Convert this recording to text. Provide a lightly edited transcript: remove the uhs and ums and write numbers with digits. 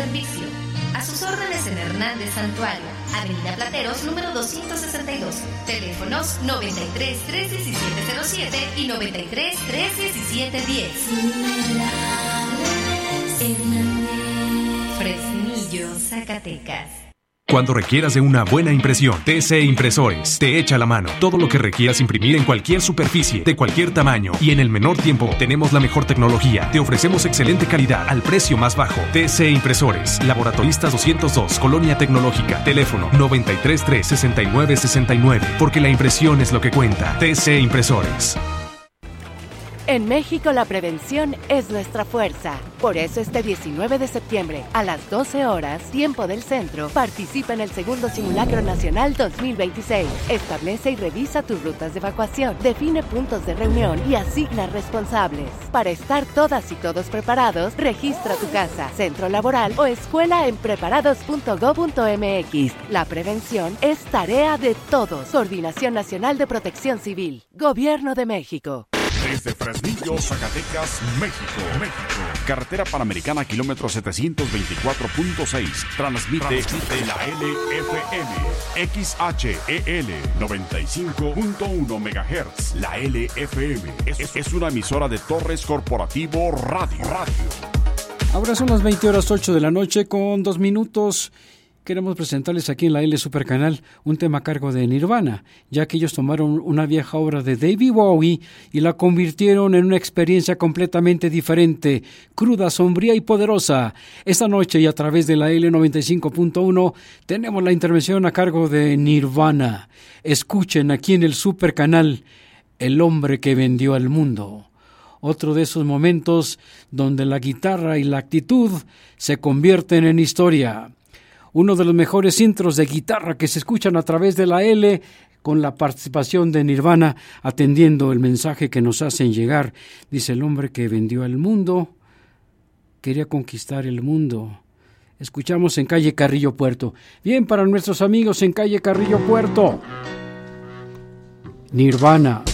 servicio. A sus órdenes en Hernández Santuario, Avenida Plateros, número 262. Teléfonos 93 317 07 y 93 317 10. Fresnillo, Zacatecas. Cuando requieras de una buena impresión, TC Impresores te echa la mano. Todo lo que requieras imprimir en cualquier superficie, de cualquier tamaño y en el menor tiempo, tenemos la mejor tecnología. Te ofrecemos excelente calidad al precio más bajo. TC Impresores, Laboratoristas 202, Colonia Tecnológica. Teléfono 933 6969, porque la impresión es lo que cuenta. TC Impresores. En México la prevención es nuestra fuerza. Por eso este 19 de septiembre, a las 12 horas, tiempo del centro, participa en el segundo Simulacro Nacional 2026. Establece y revisa tus rutas de evacuación, define puntos de reunión y asigna responsables. Para estar todas y todos preparados, registra tu casa, centro laboral o escuela en preparados.gov.mx. La prevención es tarea de todos. Coordinación Nacional de Protección Civil. Gobierno de México. Desde Fresnillo, Zacatecas, México. Carretera Panamericana, kilómetro 724.6. Transmite la LFM. XHEL 95.1 MHz. La LFM es una emisora de Torres Corporativo Radio. Ahora son las 20:08 de la noche con 2 minutos. Queremos presentarles aquí en la L Supercanal un tema a cargo de Nirvana, ya que ellos tomaron una vieja obra de David Bowie y la convirtieron en una experiencia completamente diferente, cruda, sombría y poderosa. Esta noche y a través de la L95.1 tenemos la intervención a cargo de Nirvana. Escuchen aquí en el Supercanal, El hombre que vendió al mundo. Otro de esos momentos donde la guitarra y la actitud se convierten en historia. Uno de los mejores intros de guitarra que se escuchan a través de la L, con la participación de Nirvana, atendiendo el mensaje que nos hacen llegar. Dice: el hombre que vendió al mundo, quería conquistar el mundo. Escuchamos en calle Carrillo Puerto. Bien, para nuestros amigos en calle Carrillo Puerto, Nirvana.